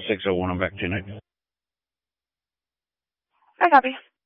601. I'm back to you, Nick. I copy.